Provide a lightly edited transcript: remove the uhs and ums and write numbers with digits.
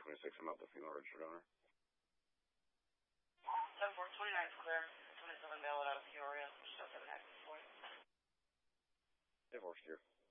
26, I'm out the female registered owner. 7-4, 29 is clear. 27 bail out of Peoria. She does have an active point. 10-4, secure.